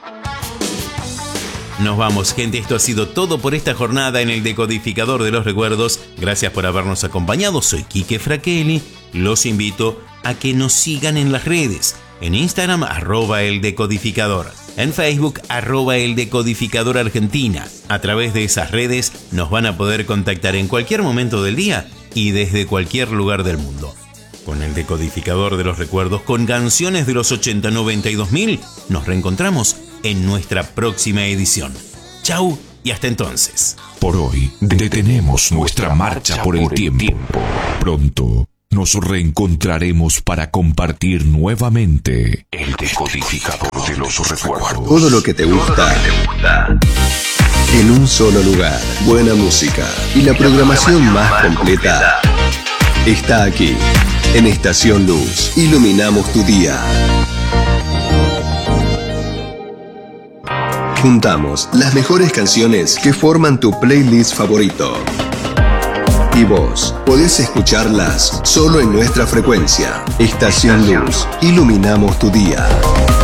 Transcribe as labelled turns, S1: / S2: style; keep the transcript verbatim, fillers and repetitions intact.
S1: Nos vamos, gente. Esto ha sido todo por esta jornada en el Decodificador de los Recuerdos. Gracias por habernos acompañado. Soy Quique Fraquelli. Los invito a que nos sigan en las redes. En Instagram, arroba el decodificador. En Facebook, arroba el decodificador Argentina. A través de esas redes nos van a poder contactar en cualquier momento del día y desde cualquier lugar del mundo. Con el Decodificador de los Recuerdos, con canciones de los ochenta, noventa y dos mil, nos reencontramos en nuestra próxima edición. Chau y hasta entonces.
S2: Por hoy detenemos nuestra marcha por el tiempo. Pronto nos reencontraremos para compartir nuevamente el Decodificador de los Recuerdos.
S3: Todo lo que te gusta en un solo lugar. Buena música y la programación más completa está aquí. En Estación Luz, iluminamos tu día. Juntamos las mejores canciones que forman tu playlist favorito. Y vos podés escucharlas solo en nuestra frecuencia. Estación Luz, iluminamos tu día.